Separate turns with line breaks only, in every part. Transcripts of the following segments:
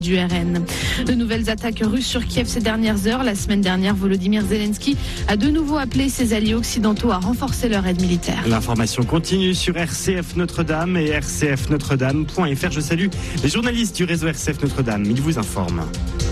du RN. De nouvelles attaques russes sur Kiev ces dernières heures. La semaine dernière, Volodymyr Zelensky a de nouveau appelé ses alliés occidentaux à renforcer leur aide militaire.
L'information continue sur RCF Notre-Dame et rcfnotredame.fr. Je salue les journalistes du réseau RCF Notre-Dame. Ils vous informent.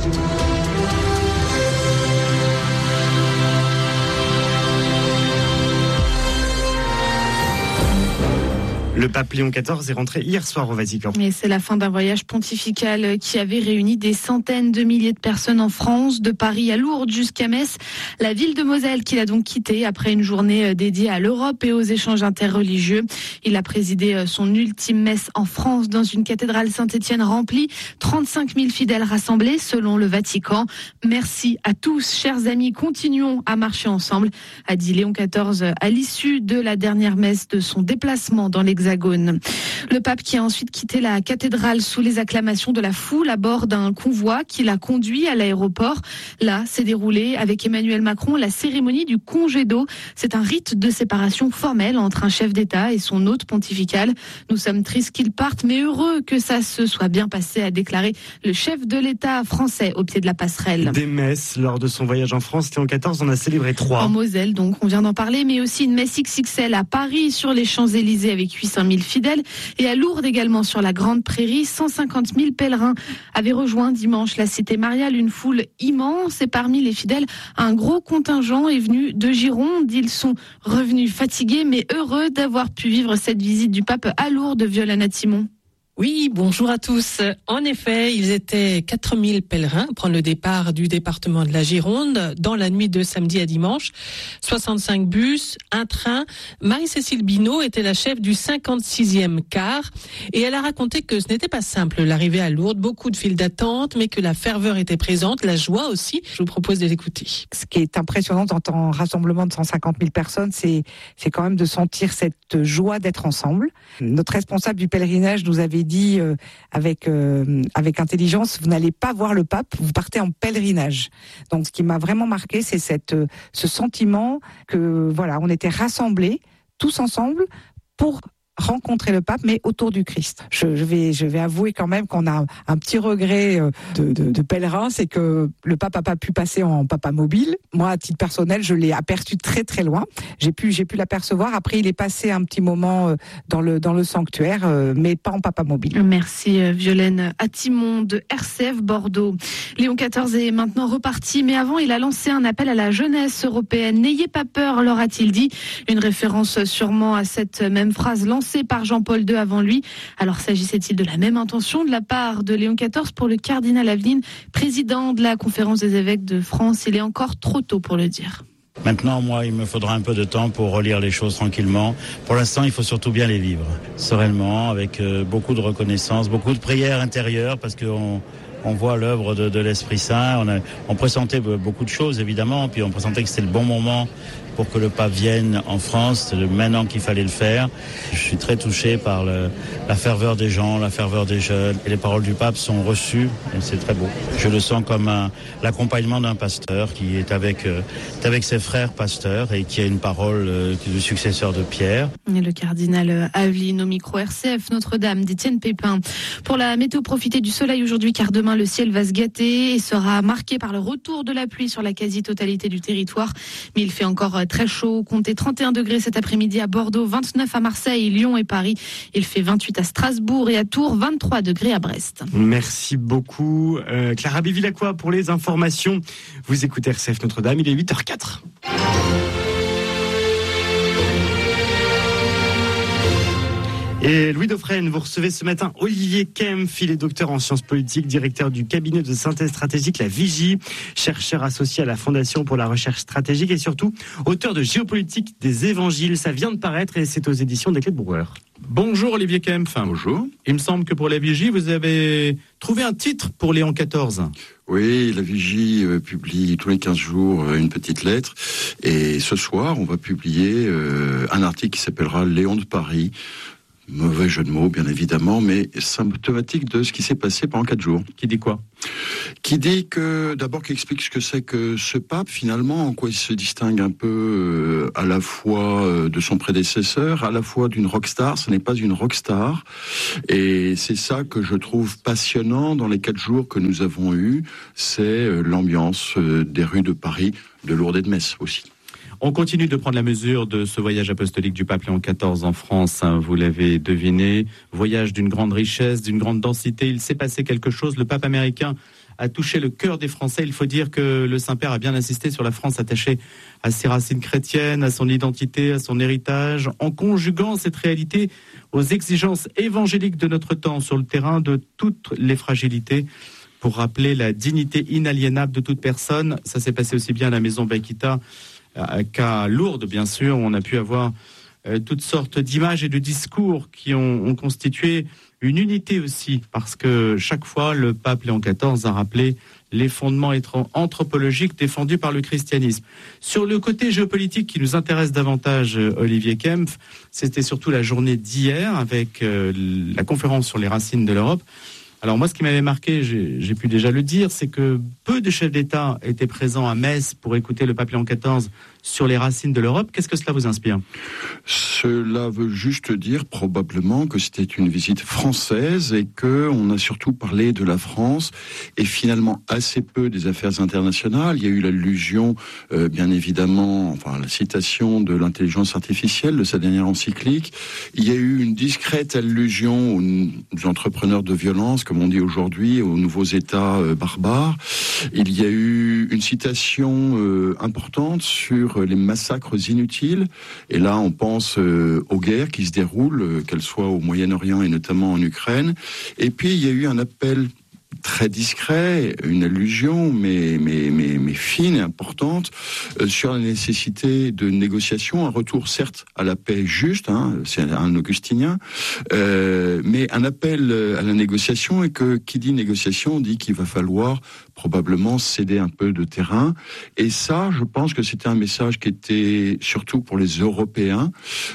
Le pape Léon XIV est rentré hier soir au Vatican.
Et c'est la fin d'un voyage pontifical qui avait réuni des centaines de milliers de personnes en France, de Paris à Lourdes jusqu'à Metz. La ville de Moselle qu'il a donc quittée après une journée dédiée à l'Europe et aux échanges interreligieux. Il a présidé son ultime messe en France dans une cathédrale Saint-Étienne remplie. 35 000 fidèles rassemblés selon le Vatican. Merci à tous, chers amis. Continuons à marcher ensemble, a dit Léon XIV à l'issue de la dernière messe de son déplacement dans l'Hexagone. Le pape qui a ensuite quitté la cathédrale sous les acclamations de la foule à bord d'un convoi qui l'a conduit à l'aéroport. Là, s'est déroulée avec Emmanuel Macron la cérémonie du congédo. C'est un rite de séparation formelle entre un chef d'État et son hôte pontifical. Nous sommes tristes qu'ils partent, mais heureux que ça se soit bien passé, a déclaré le chef de l'État français au pied de la passerelle.
Des messes lors de son voyage en France, Léon XIV en a célébré 3.
En Moselle, donc, on vient d'en parler, mais aussi une messe XXL à Paris sur les Champs-Élysées avec 800 000 fidèles et à Lourdes également sur la Grande Prairie. 150 000 pèlerins avaient rejoint dimanche la cité mariale, une foule immense, et parmi les fidèles, un gros contingent est venu de Gironde. Ils sont revenus fatigués mais heureux d'avoir pu vivre cette visite du pape à Lourdes. Violana Timon.
Oui, bonjour à tous. En effet, ils étaient 4000 pèlerins à prendre le départ du département de la Gironde dans la nuit de samedi à dimanche. 65 bus, un train. Marie-Cécile Binot était la chef du 56e car et elle a raconté que ce n'était pas simple l'arrivée à Lourdes, beaucoup de files d'attente, mais que la ferveur était présente, la joie aussi. Je vous propose de l'écouter.
Ce qui est impressionnant dans un rassemblement de 150 000 personnes, c'est quand même de sentir cette joie d'être ensemble. Notre responsable du pèlerinage nous avait dit avec intelligence, vous n'allez pas voir le pape, vous partez en pèlerinage. Donc ce qui m'a vraiment marqué, c'est ce sentiment que voilà, on était rassemblés tous ensemble pour rencontrer le pape, mais autour du Christ. Je vais avouer quand même qu'on a un petit regret de pèlerin, c'est que le pape n'a pas pu passer en papa mobile. Moi, à titre personnel, je l'ai aperçu très très loin. J'ai pu l'apercevoir. Après, il est passé un petit moment dans le sanctuaire, mais pas en papa mobile.
Merci Violaine Atimon de RCF Bordeaux. Léon XIV est maintenant reparti, mais avant, il a lancé un appel à la jeunesse européenne. N'ayez pas peur, leur a-t-il dit. Une référence sûrement à cette même phrase lancée par Jean-Paul II avant lui. Alors s'agissait-il de la même intention de la part de Léon XIV pour le cardinal Aveline, président de la Conférence des évêques de France? Il est encore trop tôt pour le dire.
Maintenant, moi, il me faudra un peu de temps pour relire les choses tranquillement. Pour l'instant, il faut surtout bien les vivre, sereinement, avec beaucoup de reconnaissance, beaucoup de prières intérieures, parce qu'on voit l'œuvre de l'Esprit Saint. On pressentait beaucoup de choses, évidemment, puis on pressentait que c'était le bon moment pour que le pape vienne en France, c'est maintenant qu'il fallait le faire. Je suis très touché par la ferveur des gens, la ferveur des jeunes. Et les paroles du pape sont reçues, et c'est très beau. Je le sens comme l'accompagnement d'un pasteur qui est avec ses frères pasteurs et qui a une parole du successeur de Pierre.
Et le cardinal Aveline au micro RCF Notre-Dame d'Étienne Pépin. Pour la météo, profitez du soleil aujourd'hui car demain le ciel va se gâter et sera marqué par le retour de la pluie sur la quasi-totalité du territoire. Mais il fait encore très chaud, comptez 31 degrés cet après-midi à Bordeaux, 29 à Marseille, Lyon et Paris. Il fait 28 à Strasbourg et à Tours, 23 degrés à Brest.
Merci beaucoup Clara Bévilacqua pour les informations. Vous écoutez RCF Notre-Dame, il est 8h04. Et Louis Dauphren, vous recevez ce matin Olivier Kempf, il est docteur en sciences politiques, directeur du cabinet de synthèse stratégique La Vigie, chercheur associé à la Fondation pour la recherche stratégique et surtout auteur de Géopolitique des évangiles. Ça vient de paraître et c'est aux éditions des Clés de Brouwer.
Bonjour Olivier Kempf.
Bonjour.
Il me semble que pour La Vigie, vous avez trouvé un titre pour Léon XIV.
Oui, La Vigie publie tous les 15 jours une petite lettre. Et ce soir, on va publier un article qui s'appellera Léon de Paris. Mauvais jeu de mots, bien évidemment, mais symptomatique de ce qui s'est passé pendant 4 jours.
Qui dit quoi ?
qui dit que, d'abord, qui explique ce que c'est que ce pape, finalement, en quoi il se distingue un peu à la fois de son prédécesseur, à la fois d'une rockstar. Ce n'est pas une rockstar. Et c'est ça que je trouve passionnant dans les 4 jours que nous avons eus, c'est l'ambiance des rues de Paris, de Lourdes et de Metz aussi.
On continue de prendre la mesure de ce voyage apostolique du pape Léon XIV en France, vous l'avez deviné, voyage d'une grande richesse, d'une grande densité. Il s'est passé quelque chose, le pape américain a touché le cœur des Français. Il faut dire que le Saint-Père a bien insisté sur la France attachée à ses racines chrétiennes, à son identité, à son héritage, en conjuguant cette réalité aux exigences évangéliques de notre temps sur le terrain de toutes les fragilités, pour rappeler la dignité inaliénable de toute personne. Ça s'est passé aussi bien à la maison Baïkita qu'à Lourdes, bien sûr. On a pu avoir toutes sortes d'images et de discours qui ont constitué une unité aussi, parce que chaque fois, le pape Léon XIV a rappelé les fondements anthropologiques défendus par le christianisme. Sur le côté géopolitique qui nous intéresse davantage, Olivier Kempf, c'était surtout la journée d'hier avec la conférence sur les racines de l'Europe. Alors moi, ce qui m'avait marqué, j'ai pu déjà le dire, c'est que peu de chefs d'État étaient présents à Metz pour écouter le pape Léon XIV sur les racines de l'Europe. Qu'est-ce que cela vous inspire ?
Cela veut juste dire probablement que c'était une visite française et qu'on a surtout parlé de la France et finalement assez peu des affaires internationales. Il y a eu l'allusion, bien évidemment, la citation de l'intelligence artificielle de sa dernière encyclique. Il y a eu une discrète allusion aux entrepreneurs de violence, comme on dit aujourd'hui, aux nouveaux États barbares. Il y a eu une citation importante sur les massacres inutiles. Et là, on pense aux guerres qui se déroulent, qu'elles soient au Moyen-Orient et notamment en Ukraine. Et puis, il y a eu un appel très discret, une allusion, mais fine et importante, sur la nécessité de négociation, un retour certes à la paix juste, c'est un augustinien, mais un appel à la négociation, et que qui dit négociation dit qu'il va falloir probablement céder un peu de terrain. Et ça, je pense que c'était un message qui était surtout pour les Européens,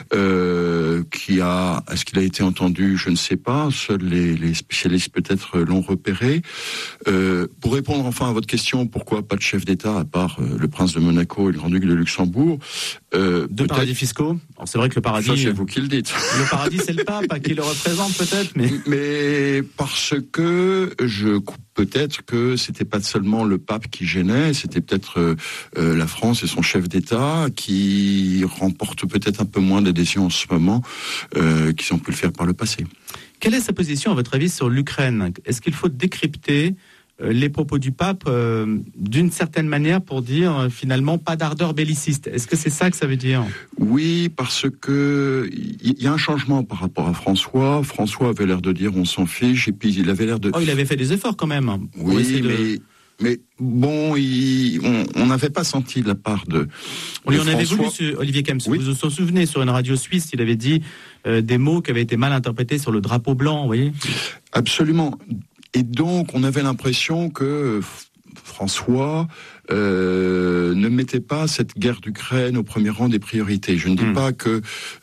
est-ce qu'il a été entendu, je ne sais pas, seuls les spécialistes peut-être l'ont repéré. Pour répondre enfin à votre question, pourquoi pas de chef d'État à part le prince de Monaco et le grand-duc de Luxembourg,
deux paradis fiscaux. Alors c'est vrai que le paradis,
ça c'est vous qui le dites.
Le paradis c'est le pape qui le représente peut-être,
mais parce que peut-être que c'était pas seulement le pape qui gênait, c'était peut-être la France et son chef d'État qui remportent peut-être un peu moins d'adhésion en ce moment qu'ils ont pu le faire par le passé.
Quelle est sa position, à votre avis, sur l'Ukraine ? Est-ce qu'il faut décrypter les propos du pape d'une certaine manière pour dire finalement pas d'ardeur belliciste ? Est-ce que c'est ça que ça veut dire ?
Oui, parce que il y a un changement par rapport à François. François avait l'air de dire on s'en fiche, et puis il avait l'air de...
il avait fait des efforts quand même.
Oui, mais bon, on n'avait pas senti de la part de
on lui en avait voulu, Olivier Kempf. Oui. Vous vous souvenez, sur une radio suisse, il avait dit des mots qui avaient été mal interprétés sur le drapeau blanc, vous voyez ?
Absolument. Et donc, on avait l'impression que François ne mettait pas cette guerre d'Ukraine au premier rang des priorités. Je ne dis pas que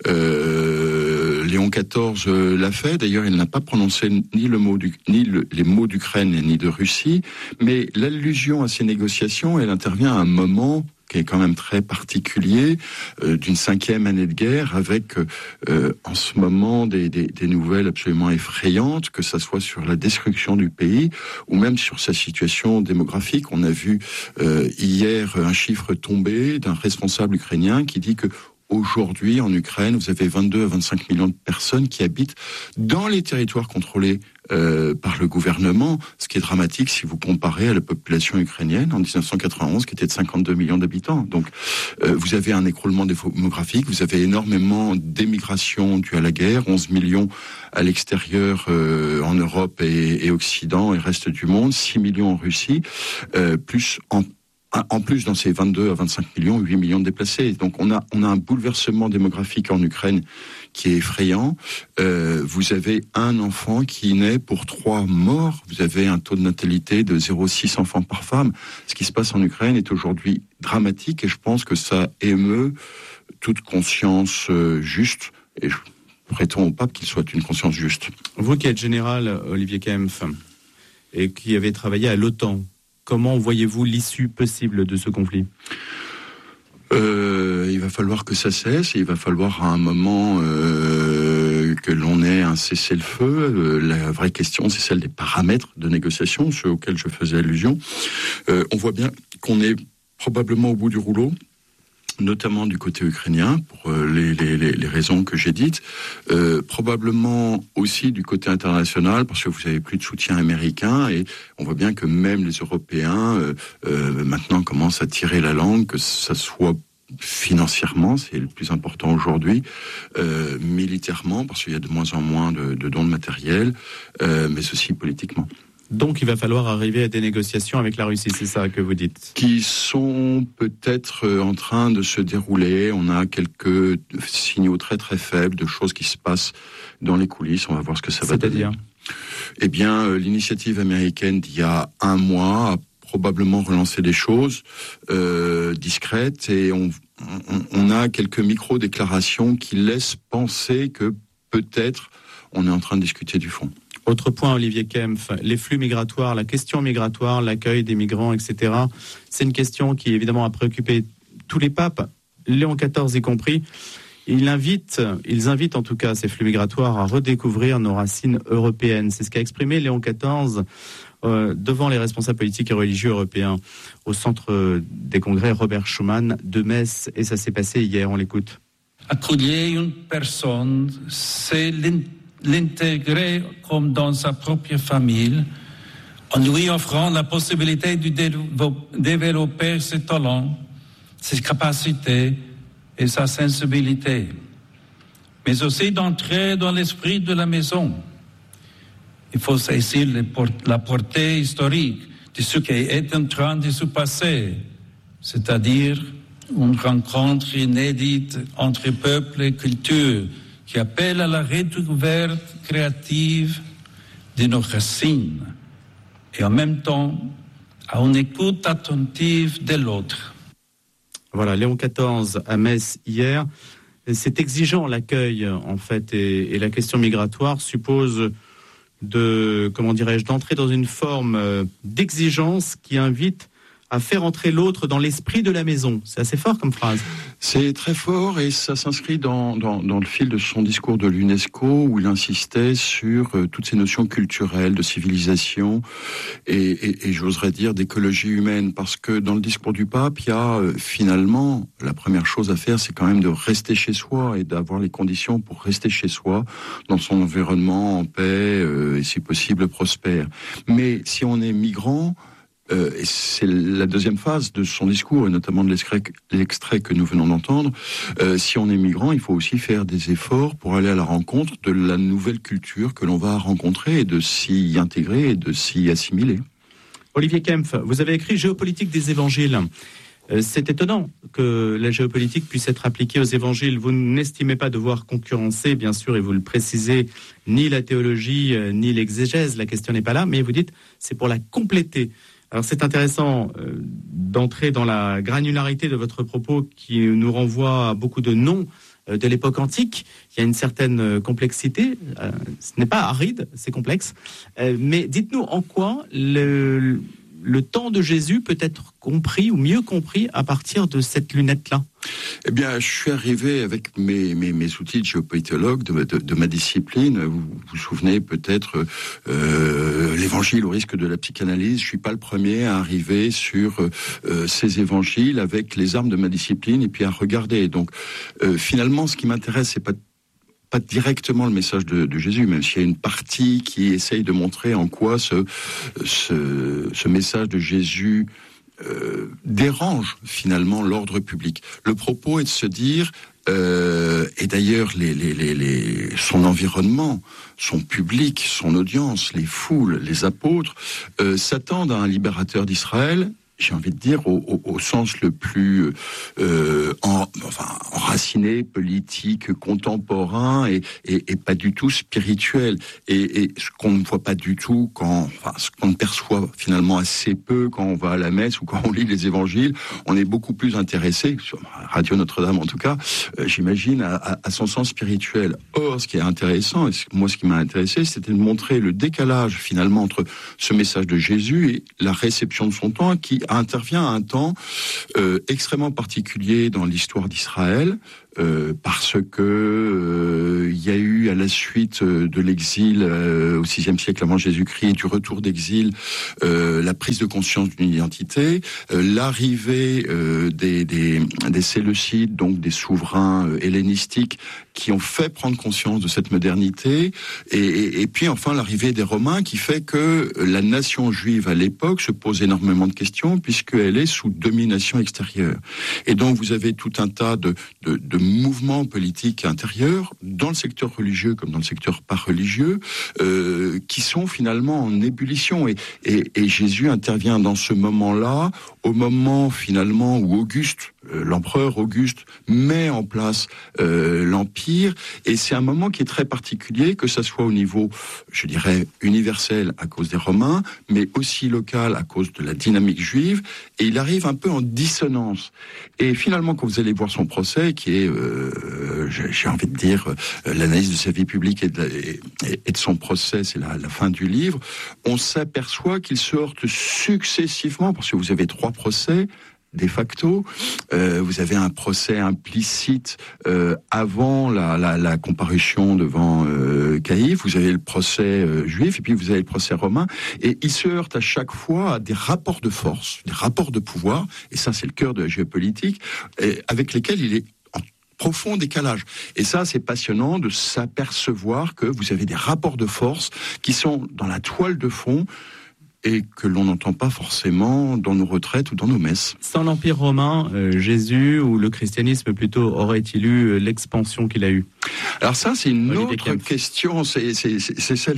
Léon XIV l'a fait. D'ailleurs, il n'a pas prononcé ni les mots d'Ukraine ni de Russie. Mais l'allusion à ces négociations, elle intervient à un moment qui est quand même très particulier, d'une 5e année de guerre, avec en ce moment des nouvelles absolument effrayantes, que ça soit sur la destruction du pays, ou même sur sa situation démographique. On a vu hier un chiffre tomber d'un responsable ukrainien qui dit que aujourd'hui, en Ukraine, vous avez 22 à 25 millions de personnes qui habitent dans les territoires contrôlés par le gouvernement, ce qui est dramatique si vous comparez à la population ukrainienne en 1991 qui était de 52 millions d'habitants. Donc vous avez un écroulement démographique, vous avez énormément d'émigration due à la guerre, 11 millions à l'extérieur en Europe et Occident et reste du monde, 6 millions en Russie, plus en plus, dans ces 22 à 25 millions, 8 millions de déplacés. Donc on a un bouleversement démographique en Ukraine qui est effrayant. Vous avez un enfant qui naît pour 3 morts. Vous avez un taux de natalité de 0,6 enfants par femme. Ce qui se passe en Ukraine est aujourd'hui dramatique et je pense que ça émeut toute conscience juste. Et prêtons au pape qu'il soit une conscience juste.
Vous qui êtes général, Olivier Kempf, et qui avez travaillé à l'OTAN. Comment voyez-vous l'issue possible de ce conflit ?
Il va falloir que ça cesse, et il va falloir à un moment que l'on ait un cessez-le-feu. La vraie question, c'est celle des paramètres de négociation, ceux auxquels je faisais allusion. On voit bien qu'on est probablement au bout du rouleau, notamment du côté ukrainien, pour les raisons que j'ai dites, probablement aussi du côté international, parce que vous n'avez plus de soutien américain, et on voit bien que même les Européens maintenant commencent à tirer la langue, que ça soit financièrement, c'est le plus important aujourd'hui, militairement, parce qu'il y a de moins en moins de dons de matériel, mais aussi politiquement.
Donc il va falloir arriver à des négociations avec la Russie, c'est ça que vous dites ?
Qui sont peut-être en train de se dérouler. On a quelques signaux très très faibles de choses qui se passent dans les coulisses. On va voir ce que ça va donner. Eh bien, l'initiative américaine d'il y a un mois a probablement relancé des choses discrètes, et on a quelques micro-déclarations qui laissent penser que peut-être on est en train de discuter du fond.
Autre point, Olivier Kempf, les flux migratoires, la question migratoire, l'accueil des migrants, etc. C'est une question qui, évidemment, a préoccupé tous les papes, Léon XIV y compris. Ils invitent en tout cas ces flux migratoires à redécouvrir nos racines européennes. C'est ce qu'a exprimé Léon XIV devant les responsables politiques et religieux européens au centre des congrès Robert Schuman de Metz. Et ça s'est passé hier, on l'écoute.
Accueillir une personne, c'est l'intégrer comme dans sa propre famille, en lui offrant la possibilité de développer ses talents, ses capacités et sa sensibilité, mais aussi d'entrer dans l'esprit de la maison. Il faut saisir la portée historique de ce qui est en train de se passer, c'est-à-dire une rencontre inédite entre peuples et cultures qui appelle à la redécouverte créative de nos racines et en même temps à une écoute attentive de l'autre.
Voilà, Léon XIV à Metz hier. C'est exigeant l'accueil en fait, et la question migratoire suppose d'entrer dans une forme d'exigence qui invite à faire entrer l'autre dans l'esprit de la maison. C'est assez fort comme phrase.
C'est très fort, et ça s'inscrit dans le fil de son discours de l'UNESCO, où il insistait sur toutes ces notions culturelles, de civilisation et j'oserais dire d'écologie humaine, parce que dans le discours du pape, il y a finalement, la première chose à faire, c'est quand même de rester chez soi et d'avoir les conditions pour rester chez soi, dans son environnement en paix et si possible prospère. Mais si on est migrant, et c'est la deuxième phase de son discours, et notamment de l'extrait que nous venons d'entendre. Si on est migrant, il faut aussi faire des efforts pour aller à la rencontre de la nouvelle culture que l'on va rencontrer, et de s'y intégrer et de s'y assimiler.
Olivier Kempf, vous avez écrit Géopolitique des évangiles. C'est étonnant que la géopolitique puisse être appliquée aux évangiles. Vous n'estimez pas devoir concurrencer, bien sûr, et vous le précisez, ni la théologie, ni l'exégèse. La question n'est pas là, mais vous dites c'est pour la compléter. Alors c'est intéressant d'entrer dans la granularité de votre propos qui nous renvoie à beaucoup de noms de l'époque antique. Il y a une certaine complexité. Ce n'est pas aride, c'est complexe. Mais dites-nous en quoi le temps de Jésus peut être compris ou mieux compris à partir de cette lunette-là.
Eh bien, je suis arrivé avec mes outils de géopolitologue de ma discipline. Vous vous souvenez peut-être l'évangile au risque de la psychanalyse. Je suis pas le premier à arriver sur ces évangiles avec les armes de ma discipline et puis à regarder. Donc, finalement, ce qui m'intéresse, c'est pas directement le message de Jésus, même s'il y a une partie qui essaye de montrer en quoi ce message de Jésus dérange finalement l'ordre public. Le propos est de se dire, et d'ailleurs son environnement, son public, son audience, les foules, les apôtres, s'attendent à un libérateur d'Israël. j'ai envie de dire, au sens le plus enraciné, politique, contemporain et pas du tout spirituel. Et ce qu'on ne voit pas du tout ce qu'on ne perçoit finalement assez peu quand on va à la messe ou quand on lit les évangiles, on est beaucoup plus intéressé, sur Radio Notre-Dame en tout cas, j'imagine, à son sens spirituel. Or, ce qui est intéressant, et moi ce qui m'a intéressé, c'était de montrer le décalage finalement entre ce message de Jésus et la réception de son temps, qui intervient à un temps extrêmement particulier dans l'histoire d'Israël, parce que il y a eu à la suite de l'exil au VIe siècle avant Jésus-Christ et du retour d'exil la prise de conscience d'une identité, l'arrivée des Séleucides, donc des souverains hellénistiques qui ont fait prendre conscience de cette modernité, et puis enfin l'arrivée des Romains qui fait que la nation juive à l'époque se pose énormément de questions puisqu'elle est sous domination extérieure. Et donc vous avez tout un tas de mouvements politiques intérieurs, dans le secteur religieux comme dans le secteur pas religieux, qui sont finalement en ébullition. Et Jésus intervient dans ce moment-là, au moment finalement où Auguste, l'empereur Auguste, met en place l'Empire. Et c'est un moment qui est très particulier, que ça soit au niveau, je dirais, universel à cause des Romains, mais aussi local à cause de la dynamique juive. Et il arrive un peu en dissonance. Et finalement, quand vous allez voir son procès, qui est, j'ai envie de dire, l'analyse de sa vie publique et de son procès, c'est la fin du livre, on s'aperçoit qu'il se heurte successivement, parce que vous avez 3 procès, de facto, vous avez un procès implicite avant la comparution devant Caïphe, vous avez le procès juif, et puis vous avez le procès romain, et il se heurte à chaque fois à des rapports de force, des rapports de pouvoir, et ça c'est le cœur de la géopolitique, avec lesquels il est en profond décalage. Et ça, c'est passionnant de s'apercevoir que vous avez des rapports de force qui sont dans la toile de fond, et que l'on n'entend pas forcément dans nos retraites ou dans nos messes.
Sans l'Empire romain, Jésus, ou le christianisme plutôt, aurait-il eu l'expansion qu'il a eue ?
Alors ça, c'est une autre question, c'est celle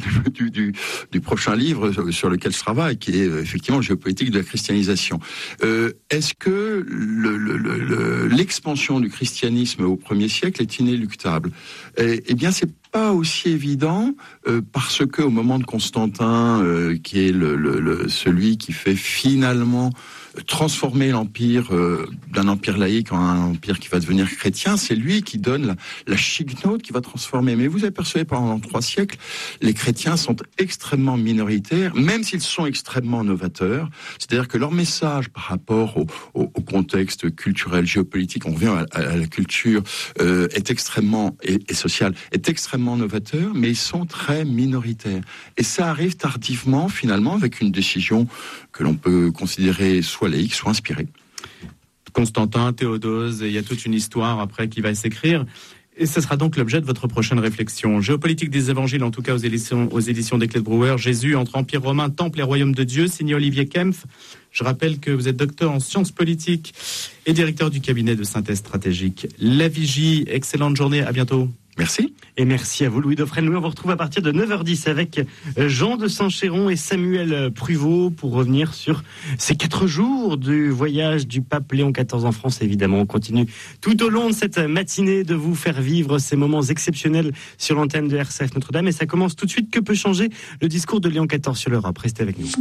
du prochain livre sur lequel je travaille, qui est effectivement géopolitique de la christianisation. Est-ce que l'expansion du christianisme au 1er siècle est inéluctable ? Eh bien, c'est pas aussi évident, parce que au moment de Constantin, qui est celui qui fait finalement transformer l'empire d'un empire laïque en un empire qui va devenir chrétien, c'est lui qui donne la chignote qui va transformer. Mais vous apercevez, pendant 3 siècles, les chrétiens sont extrêmement minoritaires, même s'ils sont extrêmement novateurs. C'est-à-dire que leur message par rapport au contexte culturel, géopolitique, on revient à la culture, est extrêmement, et sociale, est extrêmement novateur, mais ils sont très minoritaires. Et ça arrive tardivement, finalement, avec une décision que l'on peut considérer soit laïque, soit inspirée.
Constantin, Théodose, il y a toute une histoire après qui va s'écrire. Et ce sera donc l'objet de votre prochaine réflexion. Géopolitique des évangiles, en tout cas aux éditions des Clés de Brouwer. Jésus entre Empire romain, Temple et Royaume de Dieu, signé Olivier Kempf. Je rappelle que vous êtes docteur en sciences politiques et directeur du cabinet de synthèse stratégique. La Vigie, excellente journée, à bientôt.
Merci.
Et merci à vous, Louis Dauphren. Nous, on vous retrouve à partir de 9h10 avec Jean de Saint-Chéron et Samuel Pruvot pour revenir sur ces 4 jours du voyage du pape Léon XIV en France. Évidemment, on continue tout au long de cette matinée de vous faire vivre ces moments exceptionnels sur l'antenne de RCF Notre-Dame. Et ça commence tout de suite. Que peut changer le discours de Léon XIV sur l'Europe? Restez avec nous.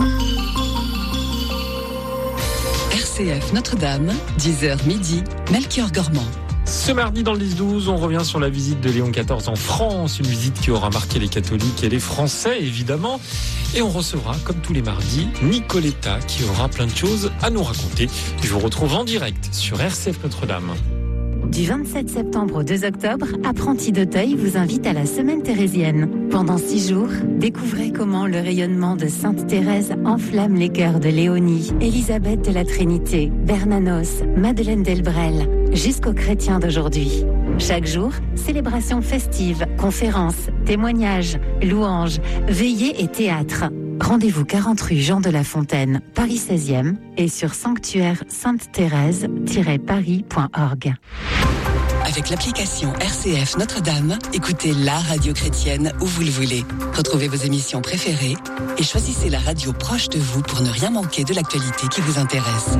RCF Notre-Dame, 10h midi, Melchior Gormand.
Ce mardi dans le 10-12, on revient sur la visite de Léon XIV en France, une visite qui aura marqué les catholiques et les Français évidemment. Et on recevra, comme tous les mardis, Nicoletta qui aura plein de choses à nous raconter. Je vous retrouve en direct sur RCF Notre-Dame.
Du 27 septembre au 2 octobre, Apprentis d'Auteuil vous invite à la Semaine thérésienne. Pendant 6 jours, découvrez comment le rayonnement de Sainte Thérèse enflamme les cœurs de Léonie, Élisabeth de la Trinité, Bernanos, Madeleine Delbrel, jusqu'aux chrétiens d'aujourd'hui. Chaque jour, célébration festive, conférences, témoignages, louanges, veillées et théâtre. Rendez-vous 40 rue Jean de La Fontaine, Paris 16e et sur sanctuaire sainte-thérèse-paris.org.
Avec l'application RCF Notre-Dame, écoutez la radio chrétienne où vous le voulez. Retrouvez vos émissions préférées et choisissez la radio proche de vous pour ne rien manquer de l'actualité qui vous intéresse.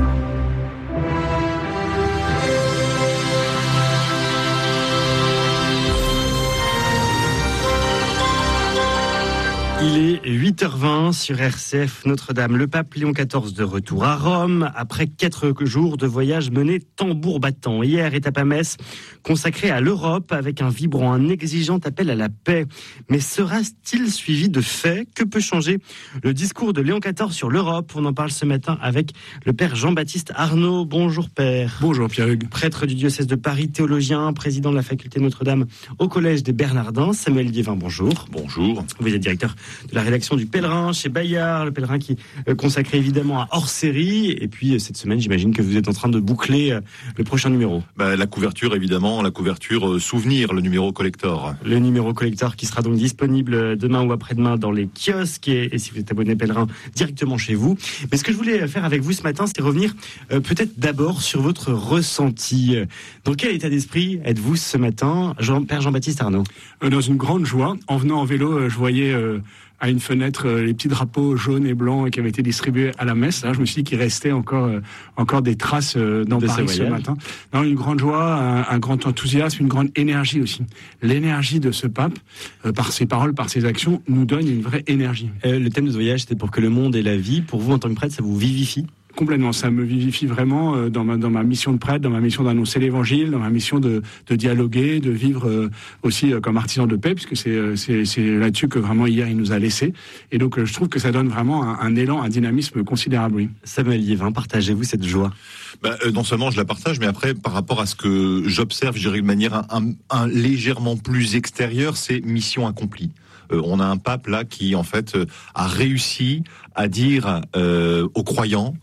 Il est 8h20 sur RCF Notre-Dame. Le pape Léon XIV de retour à Rome après 4 jours de voyage mené tambour battant. Hier, étape à Metz consacrée à l'Europe avec un vibrant, un exigeant appel à la paix. Mais sera-t-il suivi de faits? Que peut changer le discours de Léon XIV sur l'Europe? On en parle ce matin avec le père Jean-Baptiste Arnaud. Bonjour père.
Bonjour Pierre-Hugues.
Prêtre du diocèse de Paris, théologien, président de la faculté Notre-Dame au collège des Bernardins. Samuel Liévin, bonjour.
Bonjour.
Vous êtes directeur de la rédaction du Pèlerin chez Bayard, le Pèlerin qui est consacré évidemment à hors-série. Et puis cette semaine, j'imagine que vous êtes en train de boucler le prochain numéro.
La couverture, évidemment, la couverture souvenir, le numéro collector.
Le numéro collector qui sera donc disponible demain ou après-demain dans les kiosques et si vous êtes abonné Pèlerin, directement chez vous. Mais ce que je voulais faire avec vous ce matin, c'est revenir peut-être d'abord sur votre ressenti. Dans quel état d'esprit êtes-vous ce matin, Père Jean-Baptiste Arnaud?
Dans une grande joie. En venant en vélo, je voyais à une fenêtre les petits drapeaux jaunes et blancs qui avaient été distribués à la messe. Là, je me suis dit qu'il restait encore des traces dans Paris ce matin. Non, une grande joie, un grand enthousiasme, une grande énergie aussi. L'énergie de ce pape, par ses paroles, par ses actions, nous donne une vraie énergie.
Le thème de ce voyage, c'était pour que le monde et la vie, pour vous en tant que prêtre, ça vous vivifie?
Complètement, ça me vivifie vraiment dans ma mission de prêtre, dans ma mission d'annoncer l'évangile, dans ma mission de dialoguer, de vivre aussi comme artisan de paix, puisque c'est là-dessus que vraiment hier il nous a laissé. Et donc je trouve que ça donne vraiment un élan, un dynamisme considérable. Oui.
Samuel Liévin, partagez-vous cette joie?
Non seulement je la partage, mais après par rapport à ce que j'observe, je dirais de manière un légèrement plus extérieure, c'est mission accomplie. On a un pape là qui en fait a réussi à dire aux croyants,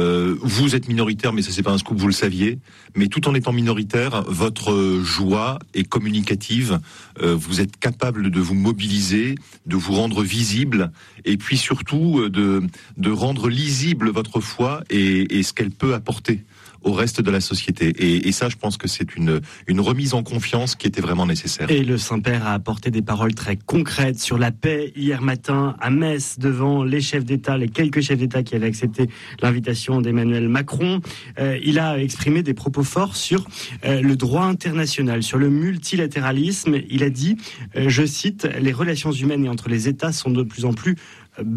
vous êtes minoritaire, mais ça c'est pas un scoop, vous le saviez, mais tout en étant minoritaire, votre joie est communicative, vous êtes capable de vous mobiliser, de vous rendre visible, et puis surtout de rendre lisible votre foi et ce qu'elle peut apporter au reste de la société. Et ça, je pense que c'est une remise en confiance qui était vraiment nécessaire.
Et le Saint-Père a apporté des paroles très concrètes sur la paix hier matin à Metz devant les chefs d'État, les quelques chefs d'État qui avaient accepté l'invitation d'Emmanuel Macron. Il a exprimé des propos forts sur le droit international, sur le multilatéralisme. Il a dit, je cite, « Les relations humaines et entre les États sont de plus en plus barbares ».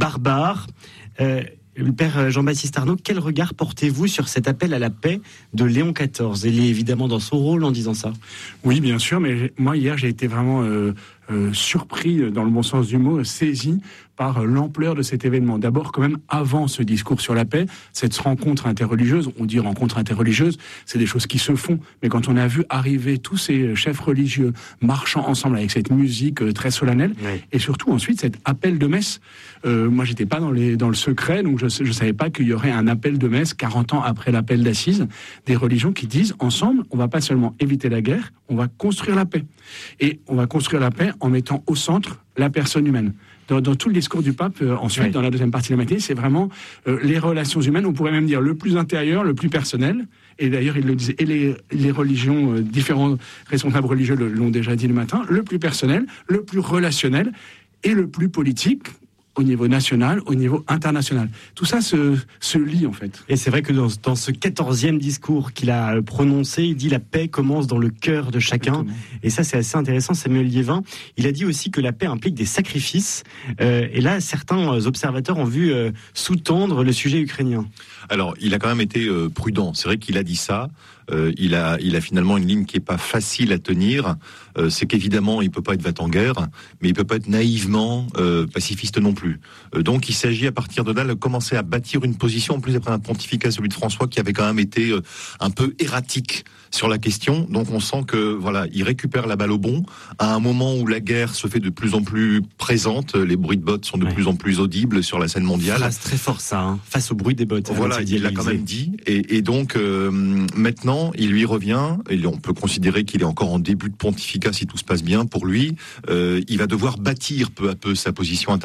Le père Jean-Baptiste Arnaud, quel regard portez-vous sur cet appel à la paix de Léon XIV? Il est évidemment dans son rôle en disant ça.
Oui, bien sûr, mais moi hier j'ai été vraiment surpris, dans le bon sens du mot, saisi par l'ampleur de cet événement. D'abord, quand même, avant ce discours sur la paix, cette rencontre interreligieuse, on dit rencontre interreligieuse, c'est des choses qui se font, mais quand on a vu arriver tous ces chefs religieux marchant ensemble avec cette musique très solennelle, oui. Et surtout ensuite cet appel de messe, moi j'étais pas dans le secret, donc je savais pas qu'il y aurait un appel de messe 40 ans après l'appel d'Assise, des religions qui disent ensemble, on va pas seulement éviter la guerre, on va construire la paix. Et on va construire la paix en mettant au centre la personne humaine. Dans tout le discours du pape, ensuite, oui. Dans la deuxième partie de la matinée, c'est vraiment les relations humaines, on pourrait même dire le plus intérieur, le plus personnel. Et d'ailleurs, il le disait, et les religions, différents responsables religieux l'ont déjà dit le matin, le plus personnel, le plus relationnel et le plus politique, au niveau national, au niveau international. Tout ça se lie, en fait.
Et c'est vrai que dans ce 14e discours qu'il a prononcé, il dit « La paix commence dans le cœur de chacun ». Et ça, c'est assez intéressant. Samuel Liévin, il a dit aussi que la paix implique des sacrifices. Et là, certains observateurs ont vu sous-tendre le sujet ukrainien.
Alors, il a quand même été prudent. C'est vrai qu'il a dit ça. Il a finalement une ligne qui est pas facile à tenir. C'est qu'évidemment, il peut pas être va-t-en-guerre, mais il peut pas être naïvement pacifiste non plus. Donc, il s'agit à partir de là de commencer à bâtir une position, en plus après un pontificat, celui de François, qui avait quand même été un peu erratique sur la question. Donc, on sent que voilà, il récupère la balle au bond à un moment où la guerre se fait de plus en plus présente. Les bruits de bottes sont de plus en plus audibles sur la scène mondiale.
C'est très fort ça, hein, face au bruit des bottes.
Voilà, il l'a quand même dit. Et donc, maintenant, il lui revient, et on peut considérer qu'il est encore en début de pontificat si tout se passe bien pour lui, il va devoir bâtir peu à peu sa position internationale,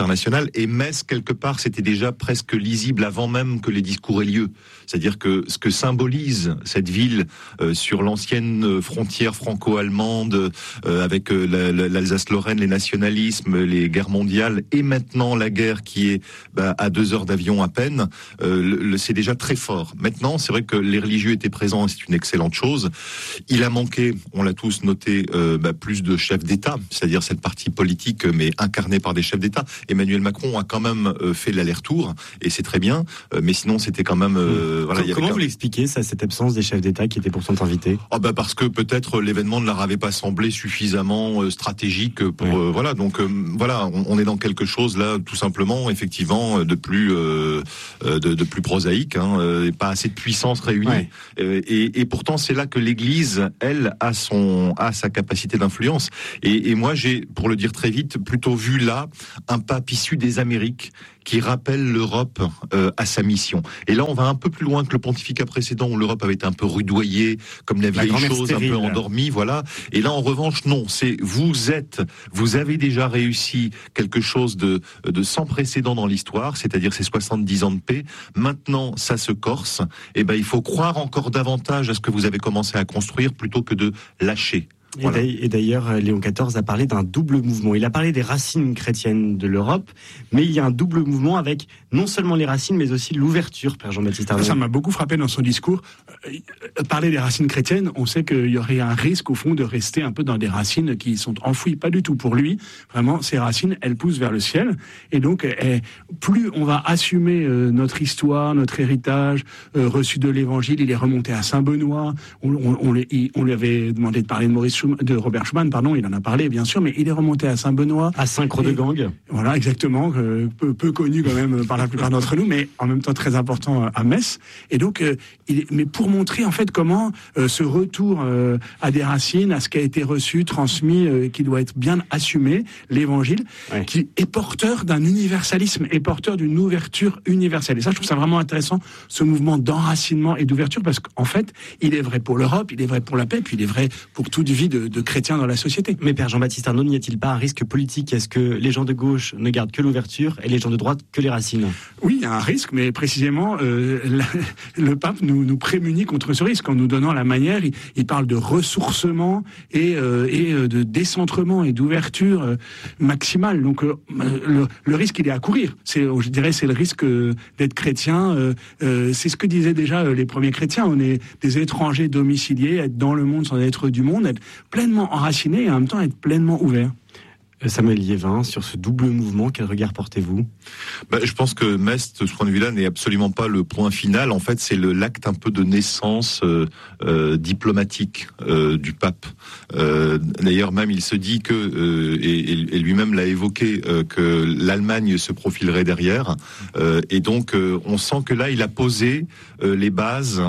général. Et Metz, quelque part, c'était déjà presque lisible avant même que les discours aient lieu. C'est-à-dire que ce que symbolise cette ville sur l'ancienne frontière franco-allemande, avec l'Alsace-Lorraine, les nationalismes, les guerres mondiales, et maintenant la guerre qui est à 2 heures d'avion à peine, c'est déjà très fort. Maintenant, c'est vrai que les religieux étaient présents, et c'est une excellente chose. Il a manqué, on l'a tous noté, plus de chefs d'État, c'est-à-dire cette partie politique, mais incarnée par des chefs d'État. Emmanuel Macron a quand même fait l'aller-retour, et c'est très bien, mais sinon c'était quand même...
Comment vous l'expliquez, ça, cette absence des chefs d'État qui étaient pourtant invités ?
Parce que peut-être l'événement ne leur avait pas semblé suffisamment stratégique pour... on est dans quelque chose là, tout simplement, effectivement, de plus prosaïque, et pas assez de puissance réunie. Ouais. Et pourtant, c'est là que l'Église, elle, a sa capacité d'influence. Et moi, j'ai, pour le dire très vite, plutôt vu là un pape issu des Amériques qui rappelle l'Europe à sa mission. Et là, on va un peu plus loin que le pontificat précédent, où l'Europe avait été un peu rudoyée, comme la vieille chose, un peu endormie, voilà. Et là, en revanche, non, c'est vous avez déjà réussi quelque chose de sans précédent dans l'histoire, c'est-à-dire ces 70 ans de paix. Maintenant, ça se corse. Et il faut croire encore davantage à ce que vous avez commencé à construire plutôt que de lâcher.
Voilà. Et d'ailleurs, Léon XIV a parlé d'un double mouvement. Il a parlé des racines chrétiennes de l'Europe, mais il y a un double mouvement avec non seulement les racines, mais aussi l'ouverture, Père Jean-Baptiste Arnaud.
Ça m'a beaucoup frappé dans son discours. Parler des racines chrétiennes, on sait qu'il y aurait un risque, au fond, de rester un peu dans des racines qui sont enfouies. Pas du tout pour lui. Vraiment, ces racines, elles poussent vers le ciel. Et donc, plus on va assumer notre histoire, notre héritage reçu de l'Évangile, il est remonté à Saint-Benoît. On lui avait demandé de parler de Robert Schuman, il en a parlé bien sûr, mais il est remonté à Saint-Benoît.
À Saint-Croix-de-Gang. Voilà,
exactement, peu connu quand même par la plupart d'entre nous, mais en même temps très important à Metz. Et donc, mais pour montrer en fait comment ce retour à des racines, à ce qui a été reçu, transmis, qui doit être bien assumé, l'Évangile, qui est porteur d'un universalisme, est porteur d'une ouverture universelle. Et ça, je trouve ça vraiment intéressant, ce mouvement d'enracinement et d'ouverture, parce qu'en fait, il est vrai pour l'Europe, il est vrai pour la paix, puis il est vrai pour toute vie de chrétiens dans la société.
Mais Père Jean-Baptiste Arnaud, n'y a-t-il pas un risque politique ? Est-ce que les gens de gauche ne gardent que l'ouverture et les gens de droite que les racines ?
Oui, il y a un risque, mais précisément, le pape nous prémunit contre ce risque en nous donnant la manière. Il parle de ressourcement et de décentrement et d'ouverture maximale. Donc le risque, il est à courir. Je dirais, c'est le risque d'être chrétien. C'est ce que disaient déjà les premiers chrétiens. On est des étrangers domiciliés, être dans le monde sans être du monde, être pleinement enraciné et en même temps être pleinement ouvert.
Samuel Liévin, sur ce double mouvement, quel regard portez-vous ?
Je pense que Metz, de ce point de vue-là, n'est absolument pas le point final. En fait, c'est l'acte un peu de naissance diplomatique du pape. D'ailleurs, même, il se dit que, et lui-même l'a évoqué, que l'Allemagne se profilerait derrière. Et donc, on sent que là, il a posé les bases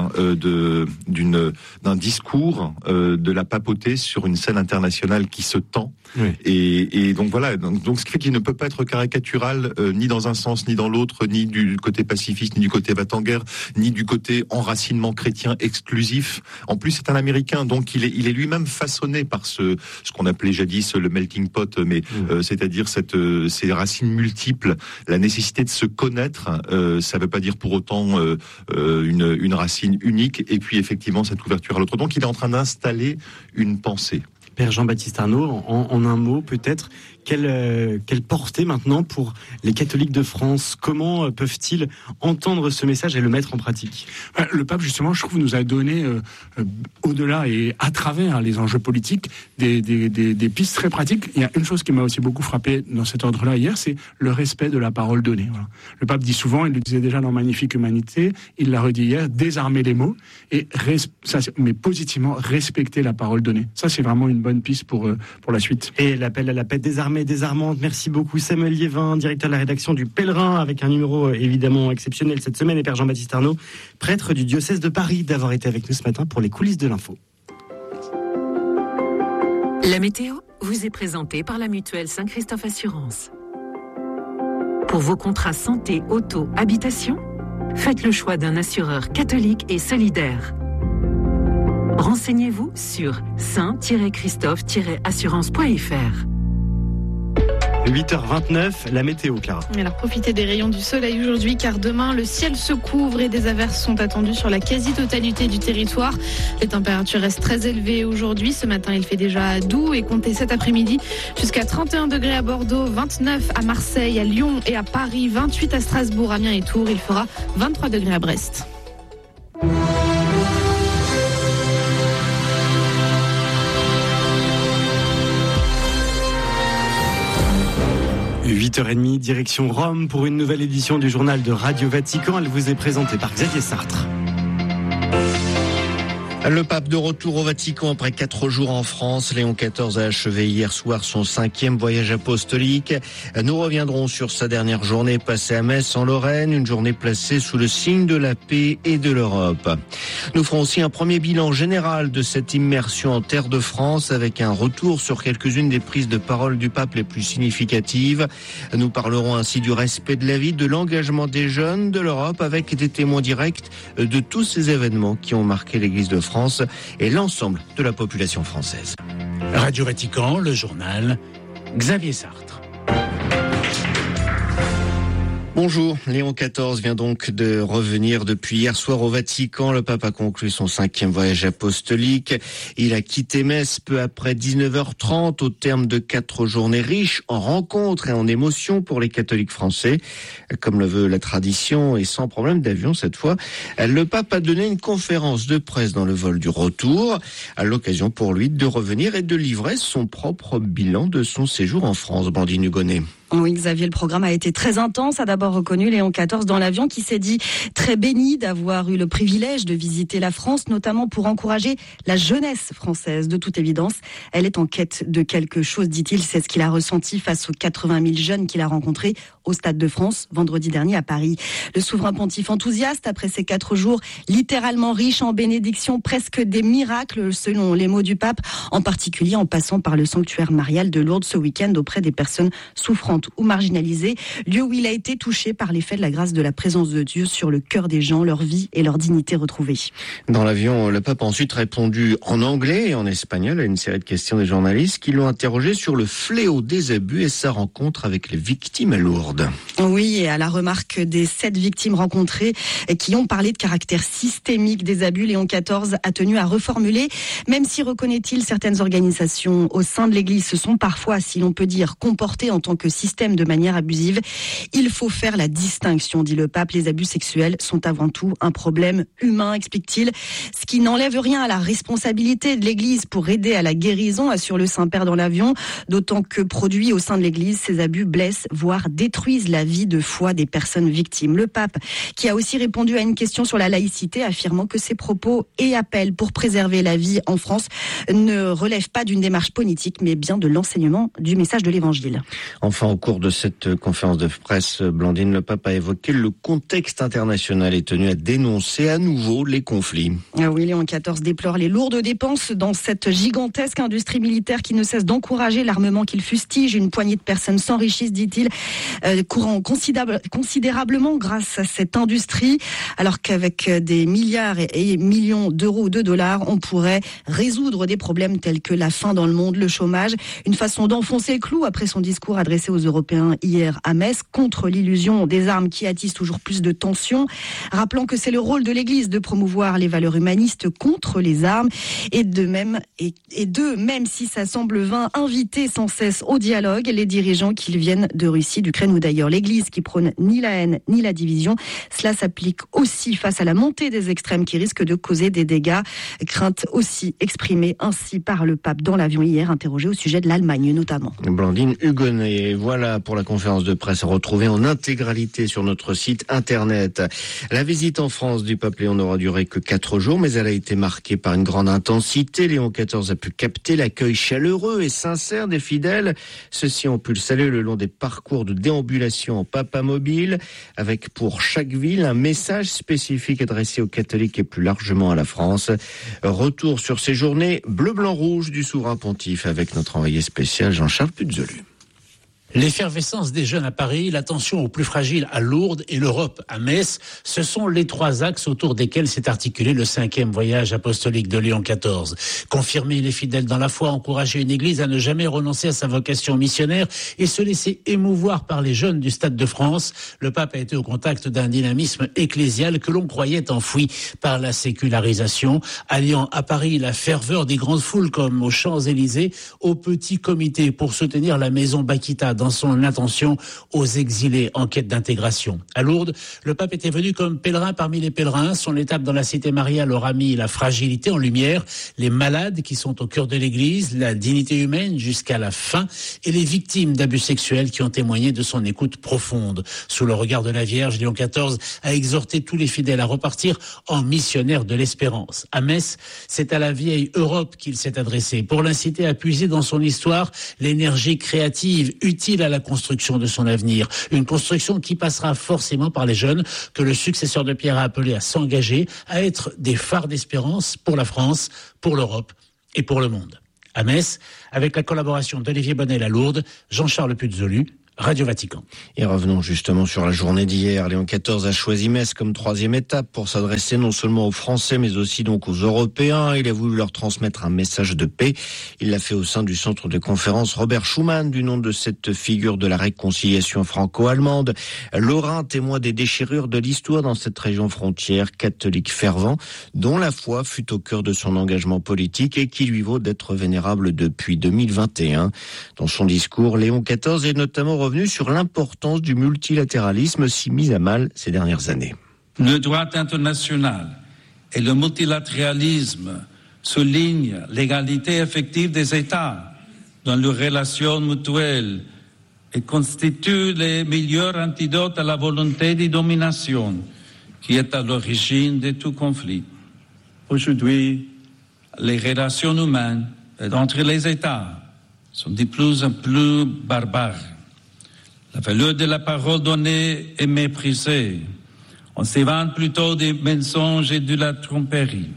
d'un discours de la papauté sur une scène internationale qui se tend. Oui. Et donc voilà, donc ce qui fait qu'il ne peut pas être caricatural ni dans un sens ni dans l'autre, ni du côté pacifiste, ni du côté va-t-en-guerre, ni du côté enracinement chrétien exclusif. En plus, c'est un Américain, donc il est lui-même façonné par ce qu'on appelait jadis le melting pot, mais c'est-à-dire ces racines multiples, la nécessité de se connaître. Ça ne veut pas dire pour autant une racine unique, et puis effectivement cette ouverture à l'autre. Donc il est en train d'installer une pensée.
Père Jean-Baptiste Arnaud, en un mot peut-être, quelle portée maintenant pour les catholiques de France ? Comment peuvent-ils entendre ce message et le mettre en pratique ?
Le pape, justement, je trouve, nous a donné, au-delà et à travers les enjeux politiques, des pistes très pratiques. Il y a une chose qui m'a aussi beaucoup frappé dans cet ordre-là hier, c'est le respect de la parole donnée. Voilà. Le pape dit souvent, il le disait déjà dans Magnifique Humanité, il l'a redit hier, désarmer les mots, mais positivement respecter la parole donnée. Ça, c'est vraiment une bonne piste pour la suite.
Et l'appel à la paix désarmée, désarmante. Merci beaucoup Samuel Liévin, directeur de la rédaction du Pèlerin, avec un numéro évidemment exceptionnel cette semaine, et Père Jean-Baptiste Arnaud, prêtre du diocèse de Paris, d'avoir été avec nous ce matin pour les coulisses de l'info.
La météo vous est présentée par la mutuelle Saint-Christophe Assurance. Pour vos contrats santé, auto, habitation, faites le choix d'un assureur catholique et solidaire. Renseignez-vous sur saint-christophe-assurance.fr.
8h29, la météo, Clara.
Alors profitez des rayons du soleil aujourd'hui car demain le ciel se couvre et des averses sont attendues sur la quasi-totalité du territoire. Les températures restent très élevées aujourd'hui. Ce matin il fait déjà doux et comptez cet après-midi jusqu'à 31 degrés à Bordeaux, 29 à Marseille, à Lyon et à Paris, 28 à Strasbourg, Amiens et Tours. Il fera 23 degrés à Brest.
8h30, direction Rome pour une nouvelle édition du journal de Radio Vatican. Elle vous est présentée par Xavier Sartre.
Le pape de retour au Vatican après 4 jours en France. Léon XIV a achevé hier soir son 5e voyage apostolique. Nous reviendrons sur sa dernière journée passée à Metz en Lorraine, une journée placée sous le signe de la paix et de l'Europe. Nous ferons aussi un premier bilan général de cette immersion en terre de France avec un retour sur quelques-unes des prises de parole du pape les plus significatives. Nous parlerons ainsi du respect de la vie, de l'engagement des jeunes de l'Europe avec des témoins directs de tous ces événements qui ont marqué l'Église de France et l'ensemble de la population française.
Radio Vatican, le journal, Xavier Sartre.
Bonjour, Léon XIV vient donc de revenir depuis hier soir au Vatican. Le pape a conclu son 5e voyage apostolique. Il a quitté Metz peu après 19h30 au terme de 4 journées riches en rencontres et en émotions pour les catholiques français. Comme le veut la tradition et sans problème d'avion cette fois, le pape a donné une conférence de presse dans le vol du retour, à l'occasion pour lui de revenir et de livrer son propre bilan de son séjour en France. Blandine Hugonnet.
Oui, Xavier, le programme a été très intense, a d'abord reconnu Léon XIV dans l'avion qui s'est dit très béni d'avoir eu le privilège de visiter la France, notamment pour encourager la jeunesse française. De toute évidence, elle est en quête de quelque chose, dit-il. C'est ce qu'il a ressenti face aux 80 000 jeunes qu'il a rencontrés au Stade de France vendredi dernier à Paris. Le souverain pontife enthousiaste après ces 4 jours littéralement riches en bénédictions, presque des miracles selon les mots du pape, en particulier en passant par le sanctuaire marial de Lourdes ce week-end auprès des personnes souffrantes ou marginalisées, lieu où il a été touché par l'effet de la grâce de la présence de Dieu sur le cœur des gens, leur vie et leur dignité retrouvée.
Dans l'avion, le pape a ensuite répondu en anglais et en espagnol à une série de questions des journalistes qui l'ont interrogé sur le fléau des abus et sa rencontre avec les victimes à Lourdes.
Oui, et à la remarque des 7 victimes rencontrées qui ont parlé de caractère systémique des abus, Léon XIV a tenu à reformuler, même si, reconnaît-il, certaines organisations au sein de l'Église se sont parfois, si l'on peut dire, comportées en tant que système de manière abusive. Il faut faire la distinction, dit le pape. Les abus sexuels sont avant tout un problème humain, explique-t-il, ce qui n'enlève rien à la responsabilité de l'Église pour aider à la guérison, assure le Saint-Père dans l'avion, d'autant que produits au sein de l'Église, ces abus blessent, voire détruisent la vie de foi des personnes victimes. Le pape, qui a aussi répondu à une question sur la laïcité, affirmant que ses propos et appels pour préserver la vie en France ne relèvent pas d'une démarche politique, mais bien de l'enseignement du message de l'Évangile.
Enfin, au cours de cette conférence de presse, Blandine, le pape a évoqué le contexte international et tenu à dénoncer à nouveau les conflits.
Oui, Léon XIV déplore les lourdes dépenses dans cette gigantesque industrie militaire qui ne cesse d'encourager l'armement qu'il fustige. Une poignée de personnes s'enrichissent, dit-il, courant considérablement grâce à cette industrie, alors qu'avec des milliards et millions d'euros ou de dollars, on pourrait résoudre des problèmes tels que la faim dans le monde, le chômage. Une façon d'enfoncer le clou après son discours adressé aux Européens hier à Metz contre l'illusion des armes qui attise toujours plus de tensions, rappelant que c'est le rôle de l'Église de promouvoir les valeurs humanistes contre les armes et même si ça semble vain, inviter sans cesse au dialogue les dirigeants qu'ils viennent de Russie, d'Ukraine ou d'ailleurs. L'Église qui prône ni la haine ni la division, cela s'applique aussi face à la montée des extrêmes qui risquent de causer des dégâts. Crainte aussi exprimée ainsi par le pape dans l'avion hier, interrogé au sujet de l'Allemagne notamment.
Blandine Hugonnet, voilà pour la conférence de presse retrouvée en intégralité sur notre site internet. La visite en France du pape Léon n'aura duré que 4 jours, mais elle a été marquée par une grande intensité. Léon XIV a pu capter l'accueil chaleureux et sincère des fidèles. Ceux-ci ont pu le saluer le long des parcours de déambulation en papamobile, avec pour chaque ville un message spécifique adressé aux catholiques et plus largement à la France. Retour sur ces journées bleu-blanc-rouge du souverain pontife avec notre envoyé spécial Jean-Charles Puzolu.
L'effervescence des jeunes à Paris, l'attention aux plus fragiles à Lourdes et l'Europe à Metz, ce sont les trois axes autour desquels s'est articulé le 5e voyage apostolique de Léon XIV. Confirmer les fidèles dans la foi, encourager une église à ne jamais renoncer à sa vocation missionnaire et se laisser émouvoir par les jeunes du Stade de France, le pape a été au contact d'un dynamisme ecclésial que l'on croyait enfoui par la sécularisation, alliant à Paris la ferveur des grandes foules comme aux Champs-Élysées, au petit comité pour soutenir la maison Bakita dans son attention aux exilés en quête d'intégration. À Lourdes, le pape était venu comme pèlerin parmi les pèlerins. Son étape dans la cité mariale aura mis la fragilité en lumière, les malades qui sont au cœur de l'église, la dignité humaine jusqu'à la fin et les victimes d'abus sexuels qui ont témoigné de son écoute profonde. Sous le regard de la Vierge, Léon XIV a exhorté tous les fidèles à repartir en missionnaires de l'espérance. À Metz, c'est à la vieille Europe qu'il s'est adressé pour l'inciter à puiser dans son histoire l'énergie créative utile à la construction de son avenir. Une construction qui passera forcément par les jeunes que le successeur de Pierre a appelé à s'engager, à être des phares d'espérance pour la France, pour l'Europe et pour le monde. À Metz, avec la collaboration d'Olivier Bonnel à Lourdes, Jean-Charles Puzolu, Radio Vatican.
Et revenons justement sur la journée d'hier. Léon XIV a choisi Metz comme 3e étape pour s'adresser non seulement aux Français, mais aussi donc aux Européens. Il a voulu leur transmettre un message de paix. Il l'a fait au sein du centre de conférence Robert Schuman, du nom de cette figure de la réconciliation franco-allemande. Lorrain, témoin des déchirures de l'histoire dans cette région frontière, catholique fervent, dont la foi fut au cœur de son engagement politique et qui lui vaut d'être vénérable depuis 2021. Dans son discours, Léon XIV est notamment revenu sur l'importance du multilatéralisme si mis à mal ces dernières années.
Le droit international et le multilatéralisme soulignent l'égalité effective des États dans leurs relations mutuelles et constituent les meilleurs antidotes à la volonté de domination qui est à l'origine de tout conflit. Aujourd'hui, les relations humaines entre les États sont de plus en plus barbares. La valeur de la parole donnée est méprisée. On s'évente plutôt des mensonges et de la tromperie.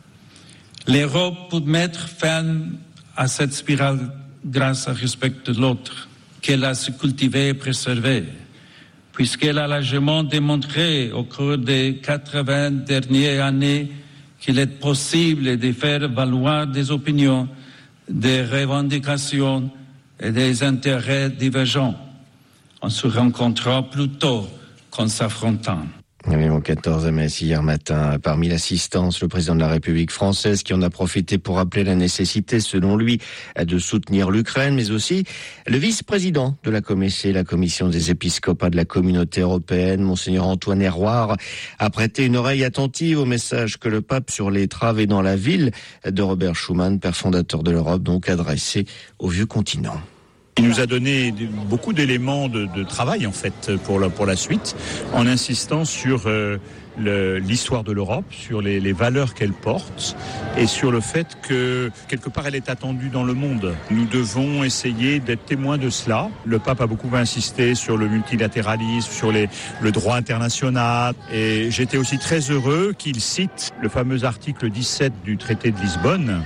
L'Europe peut mettre fin à cette spirale grâce au respect de l'autre, qu'elle a su cultiver et préserver, puisqu'elle a largement démontré au cours des 80 dernières années qu'il est possible de faire valoir des opinions, des revendications et des intérêts divergents, en se rencontrant plutôt qu'en s'affrontant.
Léon XIV à Metz hier matin. Parmi l'assistance, le président de la République française qui en a profité pour rappeler la nécessité, selon lui, de soutenir l'Ukraine, mais aussi le vice-président de la COMECE, la commission des épiscopats de la communauté européenne, Monseigneur Antoine Hérouard, a prêté une oreille attentive au message que le pape sur les travées dans la ville de Robert Schuman, père fondateur de l'Europe, donc adressé au vieux continent.
Il nous a donné beaucoup d'éléments de travail en fait pour la suite, en insistant sur l'histoire de l'Europe, sur les valeurs qu'elle porte et sur le fait que quelque part elle est attendue dans le monde. Nous devons essayer d'être témoins de cela. Le pape a beaucoup insisté sur le multilatéralisme, sur le droit international, et j'étais aussi très heureux qu'il cite le fameux article 17 du traité de Lisbonne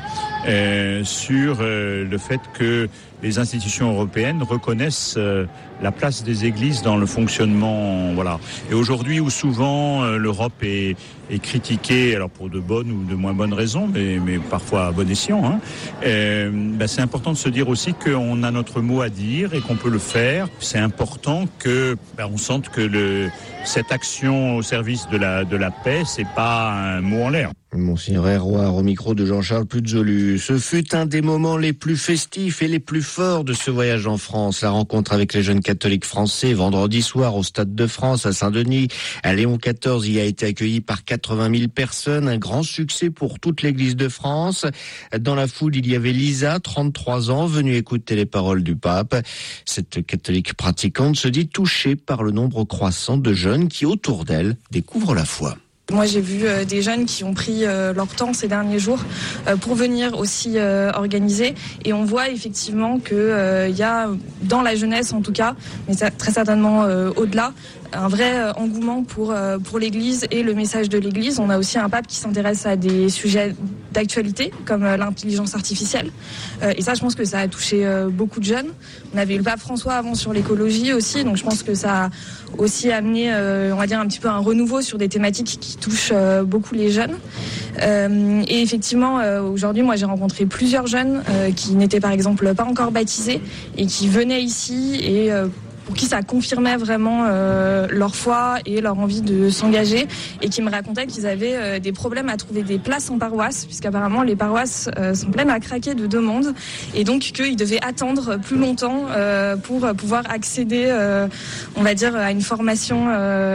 sur le fait que les institutions européennes reconnaissent la place des églises dans le fonctionnement, voilà. Et aujourd'hui, où souvent l'Europe est critiquée, alors pour de bonnes ou de moins bonnes raisons, mais parfois à bon escient, hein, c'est important de se dire aussi qu'on a notre mot à dire et qu'on peut le faire. C'est important que on sente que cette action au service de la paix, c'est pas un mot en l'air.
Monseigneur Hérouard au micro de Jean-Charles Puzolu. Ce fut un des moments les plus festifs et les plus forts de ce voyage en France. La rencontre avec les jeunes catholiques français vendredi soir au Stade de France à Saint-Denis. Léon XIV y a été accueilli par 80 000 personnes. Un grand succès pour toute l'Église de France. Dans la foule, il y avait Lisa, 33 ans, venue écouter les paroles du pape. Cette catholique pratiquante se dit touchée par le nombre croissant de jeunes qui, autour d'elle, découvrent la foi.
Moi, j'ai vu des jeunes qui ont pris leur temps ces derniers jours pour venir aussi organiser. Et on voit effectivement que y a, dans la jeunesse en tout cas, mais très certainement au-delà, un vrai engouement pour l'Église et le message de l'Église. On a aussi un pape qui s'intéresse à des sujets d'actualité comme l'intelligence artificielle. Et ça, je pense que ça a touché beaucoup de jeunes. On avait eu le pape François avant sur l'écologie aussi, donc je pense que ça a aussi amené, on va dire, un petit peu un renouveau sur des thématiques qui touchent beaucoup les jeunes. Et effectivement, aujourd'hui, moi, j'ai rencontré plusieurs jeunes qui n'étaient par exemple pas encore baptisés et qui venaient ici et pour qui ça confirmait vraiment leur foi et leur envie de s'engager, et qui me racontaient qu'ils avaient des problèmes à trouver des places en paroisse, puisqu'apparemment les paroisses sont pleines à craquer de demandes, et donc qu'ils devaient attendre plus longtemps pour pouvoir accéder, on va dire, à une formation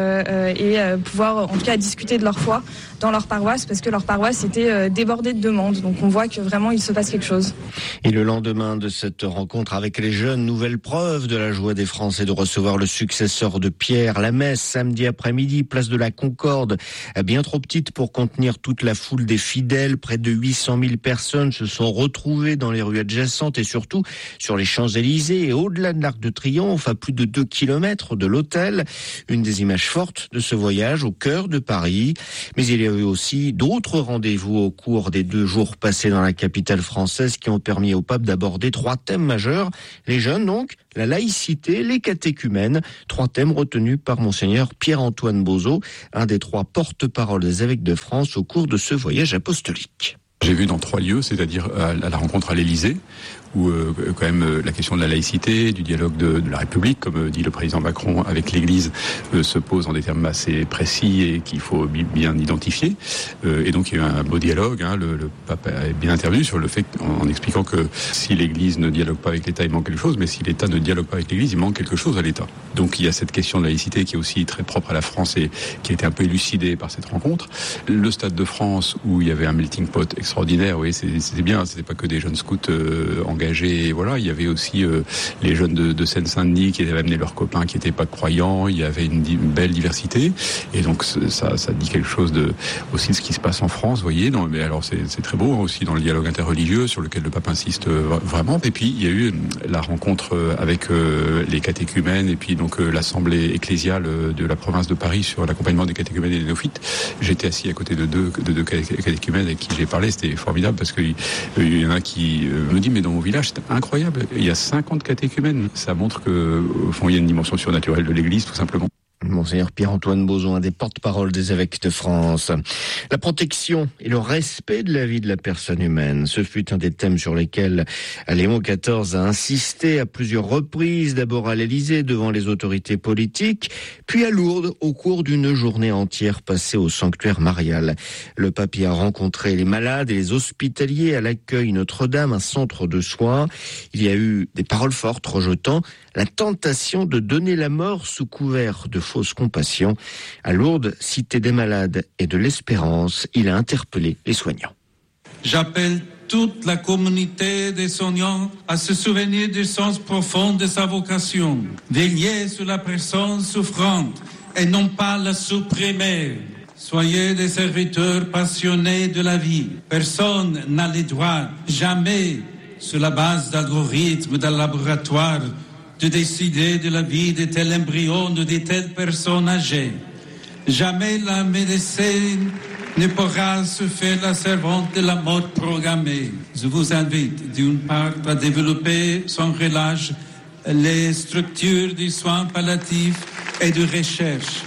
et pouvoir en tout cas discuter de leur foi dans leur paroisse, parce que leur paroisse était débordée de demandes. Donc on voit que vraiment il se passe quelque chose.
Et le lendemain de cette rencontre avec les jeunes, nouvelle preuve de la joie des Français de recevoir le successeur de Pierre. La messe samedi après-midi, place de la Concorde, bien trop petite pour contenir toute la foule des fidèles. Près de 800 000 personnes se sont retrouvées dans les rues adjacentes et surtout sur les Champs-Élysées et au-delà de l'Arc de Triomphe, à plus de 2 kilomètres de l'hôtel. Une des images fortes de ce voyage au cœur de Paris. Mais il y a eu aussi d'autres rendez-vous au cours des 2 jours passés dans la capitale française qui ont permis au pape d'aborder 3 thèmes majeurs. Les jeunes donc, la laïcité, les catéchumènes, 3 thèmes retenus par Monseigneur Pierre-Antoine Bozo, un des 3 porte-parole des évêques de France au cours de ce voyage apostolique.
J'ai vu dans 3 lieux, c'est-à-dire à la rencontre à l'Élysée, où quand même la question de la laïcité, du dialogue de la République, comme dit le président Macron avec l'Église, se pose en des termes assez précis et qu'il faut bien identifier. Et donc il y a eu un beau dialogue. Le pape est bien intervenu sur le fait, en expliquant que si l'Église ne dialogue pas avec l'État, il manque quelque chose, mais si l'État ne dialogue pas avec l'Église, il manque quelque chose à l'État. Donc il y a cette question de laïcité qui est aussi très propre à la France et qui a été un peu élucidée par cette rencontre. Le Stade de France, où il y avait un melting pot extraordinaire, oui, c'était bien, c'était pas que des jeunes scouts engagés, voilà, il y avait aussi les jeunes de Seine-Saint-Denis qui avaient amené leurs copains qui n'étaient pas croyants, il y avait une belle diversité, et donc ça dit quelque chose aussi de ce qui se passe en France, vous voyez, mais alors c'est très beau aussi dans le dialogue interreligieux sur lequel le pape insiste vraiment. Et puis il y a eu la rencontre avec les catéchumènes et puis donc l'assemblée ecclésiale de la province de Paris sur l'accompagnement des catéchumènes et des néophytes. J'étais assis à côté de deux catéchumènes avec qui j'ai parlé, c'était formidable parce qu'il y en a qui me dit mais dans mon village c'est incroyable, il y a 50 catéchumènes, ça montre qu'au fond il y a une dimension surnaturelle de l'Église tout simplement.
Monseigneur Pierre-Antoine Bozo, un des porte-parole des évêques de France. La protection et le respect de la vie de la personne humaine, ce fut un des thèmes sur lesquels Léon XIV a insisté à plusieurs reprises, d'abord à l'Élysée devant les autorités politiques, puis à Lourdes au cours d'une journée entière passée au sanctuaire marial. Le pape y a rencontré les malades et les hospitaliers à l'accueil Notre-Dame, un centre de soins. Il y a eu des paroles fortes rejetant la tentation de donner la mort sous couvert de fausse compassion. À Lourdes, cité des malades et de l'espérance, il a interpellé les soignants.
J'appelle toute la communauté des soignants à se souvenir du sens profond de sa vocation, veiller sur la personne souffrante et non pas la supprimer. Soyez des serviteurs passionnés de la vie. Personne n'a le droit, jamais, sur la base d'algorithmes d'un laboratoire, de décider de la vie de tel embryon ou de telle personne âgée. Jamais la médecine ne pourra se faire la servante de la mort programmée. Je vous invite d'une part à développer sans relâche les structures du soin palliatif et de recherche.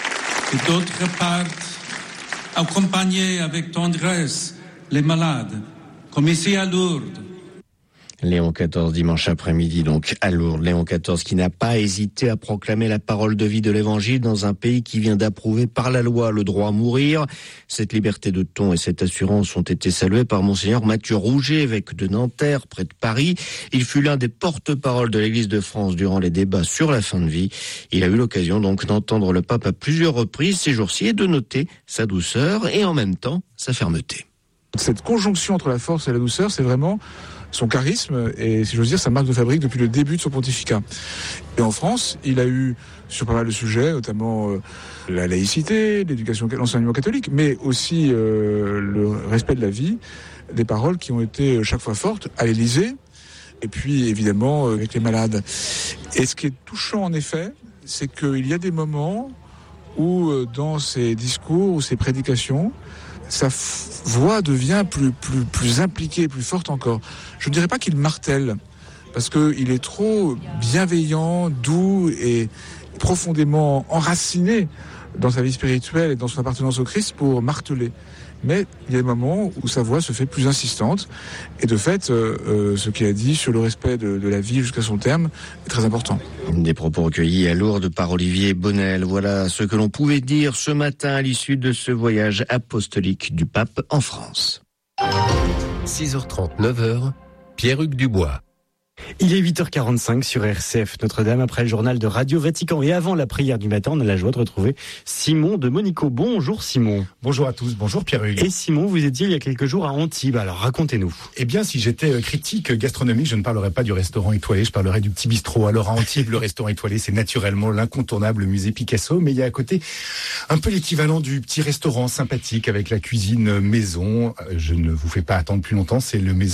Et d'autre part, accompagner avec tendresse les malades, comme ici à Lourdes.
Léon XIV dimanche après-midi donc à Lourdes. Léon XIV qui n'a pas hésité à proclamer la parole de vie de l'Évangile dans un pays qui vient d'approuver par la loi le droit à mourir. Cette liberté de ton et cette assurance ont été saluées par Monseigneur Mathieu Rouget, évêque de Nanterre, près de Paris. Il fut l'un des porte-parole de l'Église de France durant les débats sur la fin de vie. Il a eu l'occasion donc d'entendre le pape à plusieurs reprises ces jours-ci et de noter sa douceur et en même temps sa fermeté.
Cette conjonction entre la force et la douceur, c'est vraiment son charisme et, si j'ose dire, sa marque de fabrique depuis le début de son pontificat. Et en France, il a eu, sur pas mal de sujets, notamment la laïcité, l'éducation, l'enseignement catholique, mais aussi le respect de la vie, des paroles qui ont été chaque fois fortes à l'Élysée, et puis évidemment avec les malades. Et ce qui est touchant en effet,
c'est qu'il y a des moments où, dans ses discours ou ses prédications, sa voix devient plus impliquée, plus forte encore. Je ne dirais pas qu'il martèle, parce qu'il est trop bienveillant, doux et profondément enraciné dans sa vie spirituelle et dans son appartenance au Christ pour marteler. Mais il y a des moments où sa voix se fait plus insistante. Et de fait, ce qu'il a dit sur le respect de la vie jusqu'à son terme est très important.
Des propos recueillis à Lourdes par Olivier Bonnel. Voilà ce que l'on pouvait dire ce matin à l'issue de ce voyage apostolique du pape en France.
6h30, 9h, Pierre-Hugues Dubois.
Il est 8h45 sur RCF Notre-Dame, après le journal de Radio Vatican. Et avant la prière du matin, on a la joie de retrouver Simon de Monico. Bonjour Simon.
Bonjour à tous, bonjour Pierre-Hugues.
Et Simon, vous étiez il y a quelques jours à Antibes, alors racontez-nous.
Eh bien, si j'étais critique gastronomique, je ne parlerais pas du restaurant étoilé, je parlerais du petit bistrot. Alors à Antibes, le restaurant étoilé, c'est naturellement l'incontournable musée Picasso, mais il y a à côté un peu l'équivalent du petit restaurant sympathique avec la cuisine maison. Je ne vous fais pas attendre plus longtemps, c'est le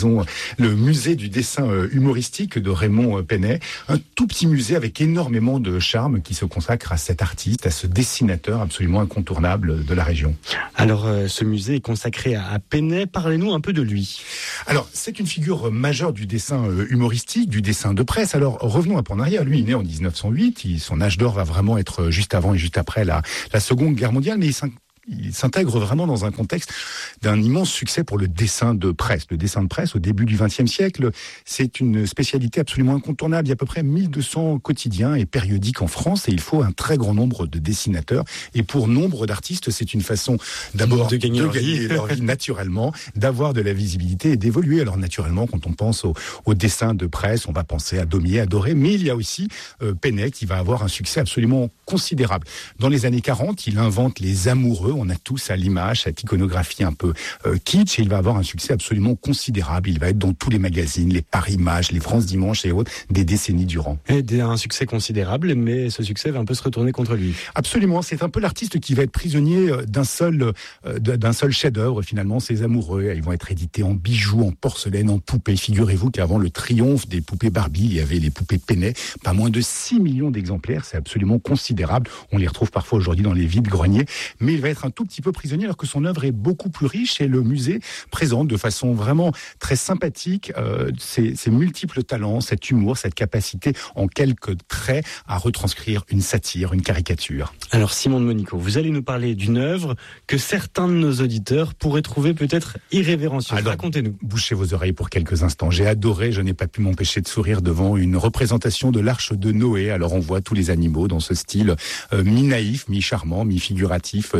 musée du dessin humoristique de Raymond Penet, un tout petit musée avec énormément de charme qui se consacre à cet artiste, à ce dessinateur absolument incontournable de la région.
Alors ce musée est consacré à Penet, parlez-nous un peu de lui.
Alors c'est une figure majeure du dessin humoristique, du dessin de presse. Alors revenons un peu en arrière, lui il est né en 1908, son âge d'or va vraiment être juste avant et juste après la Seconde Guerre mondiale, mais il s'intègre vraiment dans un contexte d'un immense succès pour le dessin de presse. Le dessin de presse, au début du XXe siècle, c'est une spécialité absolument incontournable. Il y a à peu près 1200 quotidiens et périodiques en France et il faut un très grand nombre de dessinateurs. Et pour nombre d'artistes, c'est une façon d'abord de gagner leur vie naturellement, d'avoir de la visibilité et d'évoluer. Alors naturellement, quand on pense au dessin de presse, on va penser à Daumier, à Doré, mais il y a aussi Penet qui va avoir un succès absolument considérable. Dans les années 40, il invente les amoureux. On a tous à l'image cette iconographie un peu kitsch et il va avoir un succès absolument considérable. Il va être dans tous les magazines, les Paris Images, les France Dimanche et autres, des décennies durant.
Et un succès considérable, mais ce succès va un peu se retourner contre lui.
Absolument, c'est un peu l'artiste qui va être prisonnier d'un seul chef-d'œuvre finalement, ses amoureux. Ils vont être édités en bijoux, en porcelaine, en poupées. Figurez-vous qu'avant le triomphe des poupées Barbie, il y avait les poupées Penet, pas moins de 6 millions d'exemplaires, c'est absolument considérable. On les retrouve parfois aujourd'hui dans les vides-greniers, mais il va être un tout petit peu prisonnier alors que son œuvre est beaucoup plus riche et le musée présente de façon vraiment très sympathique ses multiples talents, cet humour, cette capacité en quelques traits à retranscrire une satire, une caricature.
Alors Simon de Monico, vous allez nous parler d'une œuvre que certains de nos auditeurs pourraient trouver peut-être irrévérencieuse. Racontez-nous.
Bouchez vos oreilles pour quelques instants. J'ai adoré, je n'ai pas pu m'empêcher de sourire devant une représentation de l'Arche de Noé. Alors on voit tous les animaux dans ce style mi-naïf, mi-charmant, mi-figuratif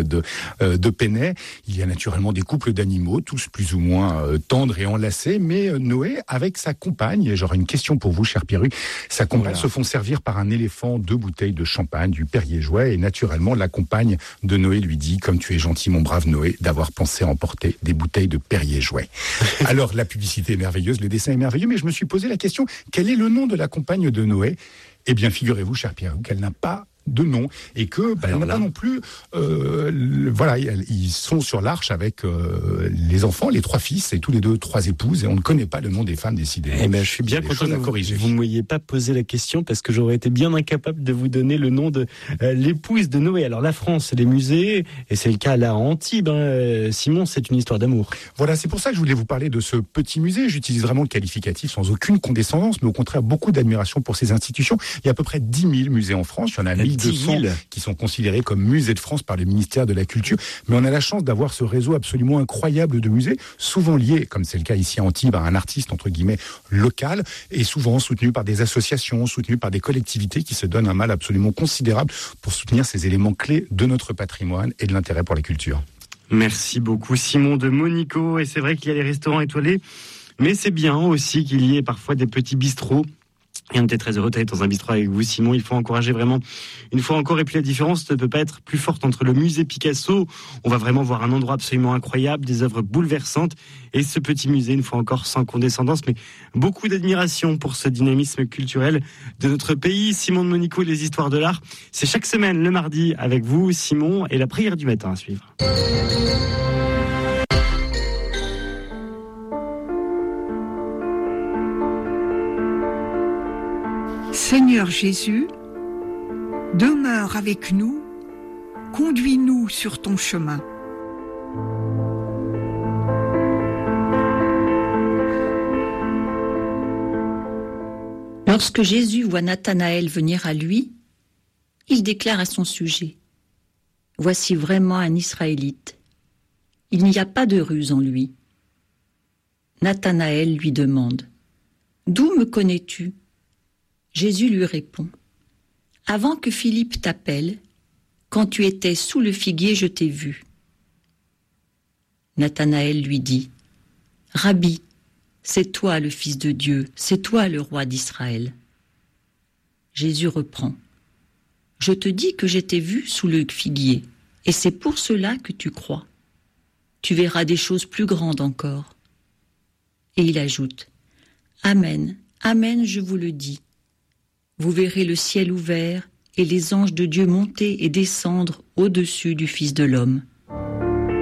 de Penet. Il y a naturellement des couples d'animaux, tous plus ou moins tendres et enlacés, mais Noé, avec sa compagne, et j'aurais une question pour vous, cher Pierre-Hugues, sa compagne se font servir par un éléphant 2 bouteilles de champagne, du Perrier-Jouet, et naturellement, la compagne de Noé lui dit, comme tu es gentil, mon brave Noé, d'avoir pensé emporter des bouteilles de Perrier-Jouet. Alors, la publicité est merveilleuse, le dessin est merveilleux, mais je me suis posé la question, quel est le nom de la compagne de Noé ? Eh bien, figurez-vous, cher Pierre-Hugues, qu'elle n'a pas de nom et que elle n'a pas non plus ils sont sur l'arche avec les enfants, les 3 fils et tous les 3 épouses et on ne connaît pas le nom des femmes décidées.
Eh ben, je suis bien content que vous ne m'ayez pas posé la question parce que j'aurais été bien incapable de vous donner le nom de l'épouse de Noé. Alors la France, les musées et c'est le cas là à Antibes, Simon, c'est une histoire d'amour.
Voilà, c'est pour ça que je voulais vous parler de ce petit musée. J'utilise vraiment le qualificatif sans aucune condescendance, mais au contraire beaucoup d'admiration pour ces institutions. Il y a à peu près 10 000 musées en France, il y en a 1200 qui sont considérés comme musées de France par le ministère de la Culture. Mais on a la chance d'avoir ce réseau absolument incroyable de musées, souvent liés, comme c'est le cas ici à Antibes, à un artiste, entre guillemets, local, et souvent soutenus par des associations, soutenus par des collectivités qui se donnent un mal absolument considérable pour soutenir ces éléments clés de notre patrimoine et de l'intérêt pour la culture.
Merci beaucoup Simon de Monico. Et c'est vrai qu'il y a les restaurants étoilés, mais c'est bien aussi qu'il y ait parfois des petits bistrots. Et on était très heureux d'être dans un bistrot avec vous, Simon. Il faut encourager vraiment, une fois encore. Et puis la différence ne peut pas être plus forte entre le musée Picasso. On va vraiment voir un endroit absolument incroyable, des œuvres bouleversantes. Et ce petit musée, une fois encore, sans condescendance, mais beaucoup d'admiration pour ce dynamisme culturel de notre pays. Simon de Monico, les histoires de l'art. C'est chaque semaine, le mardi, avec vous, Simon, et la prière du matin à suivre.
Seigneur Jésus,
Demeure avec nous, conduis-nous sur ton chemin.
Lorsque Jésus voit Nathanaël venir à lui, il déclare à son sujet : « Voici vraiment un Israélite. Il n'y a pas de ruse en lui. » Nathanaël lui demande : « D'où me connais-tu » Jésus lui répond : « Avant que Philippe t'appelle, quand tu étais sous le figuier, je t'ai vu. » Nathanaël lui dit : « Rabbi, c'est toi le Fils de Dieu, c'est toi le roi d'Israël. » Jésus reprend : « Je te dis que je t'ai vu sous le figuier, et c'est pour cela que tu crois. Tu verras des choses plus grandes encore. » Et il ajoute : « Amen, amen, je vous le dis. Vous verrez le ciel ouvert et les anges de Dieu monter et descendre au-dessus du Fils de l'homme. »